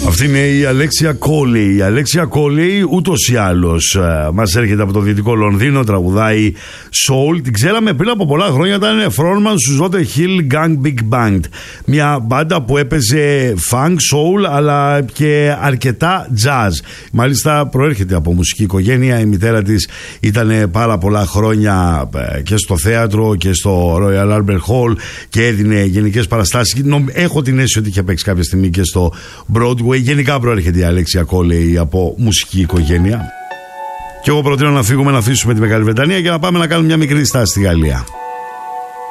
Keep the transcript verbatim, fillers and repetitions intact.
Αυτή είναι η Αλέξια Κόλεϊ. Η Αλέξια Κόλεϊ ούτως ή άλλως μας έρχεται από το δυτικό Λονδίνο, τραγουδάει soul. Την ξέραμε πριν από πολλά χρόνια, ήταν frontman στους Zote Hill Gang Big Band. Μια μπάντα που έπαιζε funk, soul αλλά και αρκετά jazz. Μάλιστα προέρχεται από μουσική οικογένεια. Η μητέρα της ήταν πάρα πολλά χρόνια και στο θέατρο και στο Royal Albert Hall και έδινε γενικές παραστάσεις. Έχω την αίσθηση ότι είχε παίξει κάποια στιγμή και στο Broadway. Γενικά προέρχεται η Αλέξια Κόλεϊ από μουσική οικογένεια. Και εγώ προτείνω να φύγουμε, να αφήσουμε τη Μεγάλη Βρετανία και να πάμε να κάνουμε μια μικρή στάση στη Γαλλία.